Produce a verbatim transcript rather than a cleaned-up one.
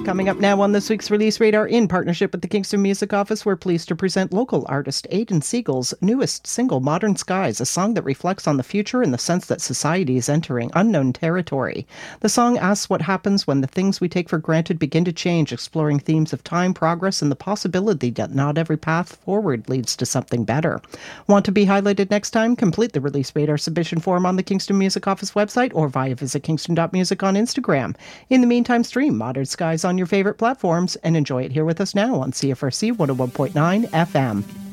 Coming up now on this week's Release Radar, in partnership with the Kingston Music Office, we're pleased to present local artist Aidan Siegel's newest single, Modern Skies, a song that reflects on the future in the sense that society is entering unknown territory. The song asks what happens when the things we take for granted begin to change, exploring themes of time, progress, and the possibility that not every path forward leads to something better. Want to be highlighted next time? Complete the Release Radar submission form on the Kingston Music Office website or via visit kingston dot music on Instagram. In the meantime, stream Modern Skies on your favorite platforms and enjoy it here with us now on C F R C one oh one point nine F M.